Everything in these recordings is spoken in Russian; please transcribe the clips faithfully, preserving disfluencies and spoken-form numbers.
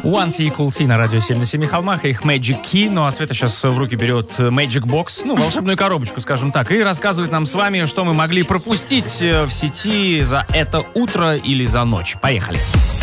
One T Cool T на радио семь на семи холмах, их Magic Key. Ну а Света сейчас в руки берет Magic Box, ну, волшебную коробочку, скажем так, и рассказывает нам с вами, что мы могли пропустить в сети за это утро или за ночь. Поехали.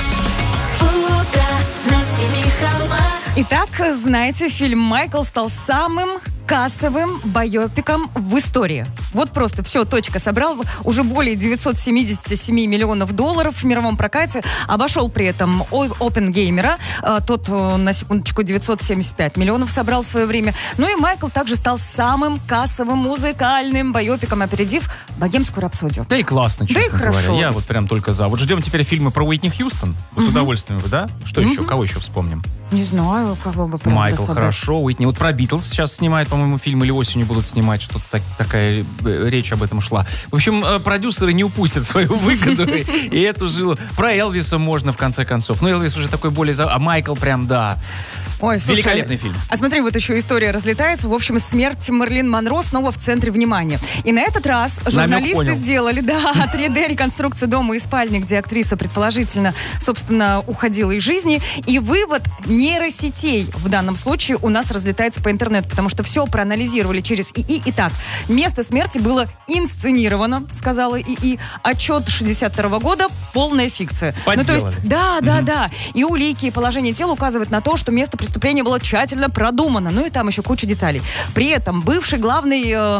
Итак, знаете, фильм «Майкл» стал самым кассовым байопиком в истории. Вот просто все, точка, собрал уже более девятьсот семьдесят семь миллионов долларов в мировом прокате, обошел при этом Оппенгеймера, тот, на секундочку, девятьсот семьдесят пять миллионов собрал в свое время. Ну и Майкл также стал самым кассовым музыкальным байопиком, опередив «Богемскую рапсодию». Да и классно, честно да и говоря. хорошо. Я вот прям только за. Вот ждем теперь фильмы про Уитни Хьюстон. Вот угу. С удовольствием вы, да? Что угу. еще? Кого еще вспомним? Не знаю, кого бы прям Майкл, пособрать. хорошо. Уитни. Вот про Битлз сейчас снимает, по-моему, фильм, или осенью будут снимать, что-то так, такая речь об этом шла. В общем, продюсеры не упустят свою выгоду и эту жилу. Про Элвиса можно, в конце концов. Ну, Элвис уже такой более... А Майкл прям, да... Ой, слушай, великолепный фильм. А смотри, вот еще история разлетается. В общем, смерть Мэрилин Монро снова в центре внимания. И на этот раз журналисты сделали, да, три дэ-реконструкцию дома и спальни, где актриса предположительно, собственно, уходила из жизни. И вывод нейросетей в данном случае у нас разлетается по интернету, потому что все проанализировали через ИИ. Итак, место смерти было инсценировано, сказала ИИ. Отчет шестьдесят второго года — полная фикция. Подделали. Ну, то есть, да, да, угу. да. И улики, и положение тела указывают на то, что место преступление было тщательно продумано. Ну и там еще куча деталей. При этом бывший главный э,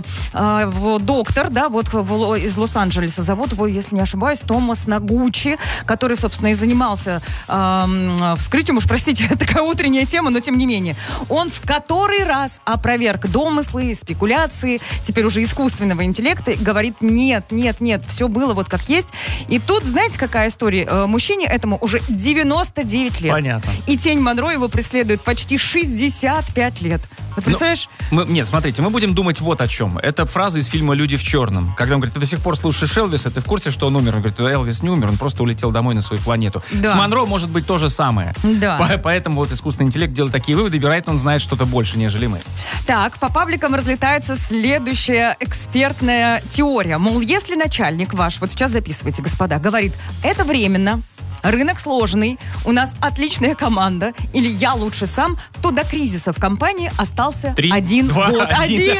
э, доктор, да, вот в, из Лос-Анджелеса, зовут его, если не ошибаюсь, Томас Нагучи, который, собственно, и занимался э, вскрытием, уж простите, такая утренняя тема, но тем не менее. Он в который раз опроверг домыслы, спекуляции, теперь уже искусственного интеллекта, говорит, нет, нет, нет, все было вот как есть. И тут, знаете, какая история? Э, мужчине этому уже девяносто девять лет. Понятно. И тень Монро его преследует почти шестьдесят пять лет. Вот представляешь? Ну, мы, нет, смотрите, мы будем думать вот о чем. Это фраза из фильма «Люди в черном». Когда он говорит, ты до сих пор слушаешь Элвиса, ты в курсе, что он умер? Он говорит, Элвис не умер, он просто улетел домой на свою планету. Да. С Монро может быть то же самое. Да. По- поэтому вот искусственный интеллект делает такие выводы, и, вероятно, он знает что-то больше, нежели мы. Так, по пабликам разлетается следующая экспертная теория. Мол, если начальник ваш, вот сейчас записывайте, господа, говорит, это временно, рынок сложный, у нас отличная команда, или я лучше сам, то до кризиса в компании остался Три, один два, год. один. Один.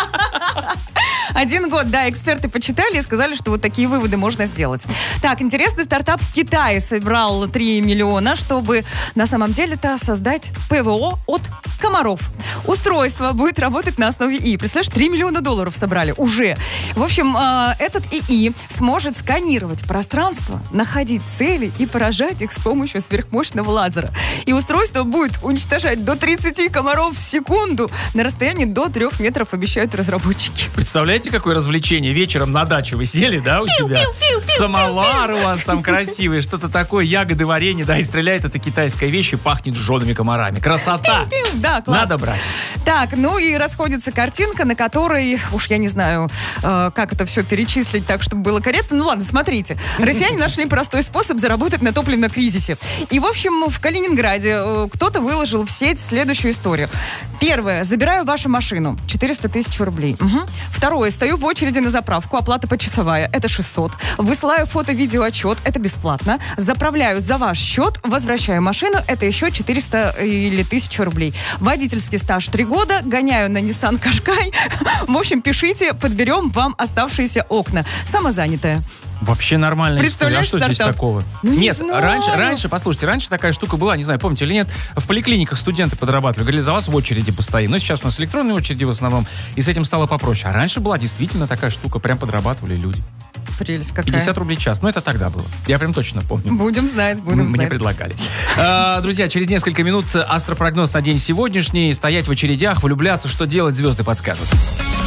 Один год, да, эксперты почитали и сказали, что вот такие выводы можно сделать. Так, интересный стартап в Китае собрал три миллиона, чтобы на самом деле-то создать ПВО от комаров. Устройство будет работать на основе ИИ. Представляешь, три миллиона долларов собрали уже. В общем, э, этот ИИ сможет сканировать пространство, находить цели и поражать их с помощью сверхмощного лазера. И устройство будет уничтожать до тридцати комаров в секунду на расстоянии до трех метров, обещают разработчики. Представляете, какое развлечение? Вечером на даче вы сели, да, у себя? Самовар у вас там красивый, что-то такое, ягоды, варенье, да, и стреляет эта китайская вещь и пахнет жжеными комарами. Красота! Да, класс. Надо брать. Так, ну и расходится картинка, на которой, уж я не знаю, э, как это все перечислить так, чтобы было корректно. Ну ладно, смотрите. Россияне нашли простой способ заработать на топливном кризисе. И, в общем, в Калининграде э, кто-то выложил в сеть следующую историю. Первое. Забираю вашу машину. четыреста тысяч рублей. Угу. Второе. Стою в очереди на заправку. Оплата почасовая. Это шестьсот. Высылаю фото-видео-отчет. Это бесплатно. Заправляю за ваш счет. Возвращаю машину. Это еще четыреста или тысяча рублей. Водительский стаж три года. Гоняю на Nissan Qashqai. В общем, пишите. Подберем вам оставшиеся окна. Самозанятая. Вообще нормальная история. А что стартап? здесь такого? Не нет, знаю. раньше, раньше, послушайте, раньше такая штука была, не знаю, помните или нет, в поликлиниках студенты подрабатывали, говорили, за вас в очереди постоим. Но сейчас у нас электронные очереди в основном, и с этим стало попроще. А раньше была действительно такая штука, прям подрабатывали люди. Прелесть какая. пятьдесят рублей в час. Ну, это тогда было. Я прям точно помню. Будем знать, будем Мне знать. предлагали. А, друзья, через несколько минут астропрогноз на день сегодняшний. Стоять в очередях, влюбляться, что делать, звезды подскажут.